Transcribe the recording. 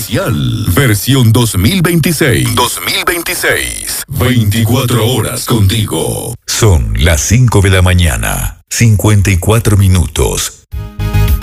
oficial. Versión 2026. 2026. 24 horas contigo. Son las 5 de la mañana. 54 minutos.